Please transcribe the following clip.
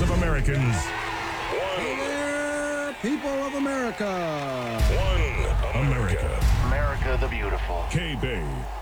voice of Americans. Hey there, people of America. One America. America the Beautiful. K-Bay.